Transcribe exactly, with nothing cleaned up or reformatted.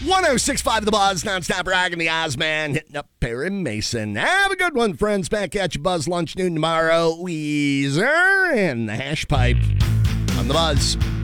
one oh six point five The Buzz, nonstop rocking the Ozman, hitting up Perry Mason. Have a good one, friends. Back at you, Buzz Lunch Noon tomorrow. Weezer and the Hash Pipe on The Buzz.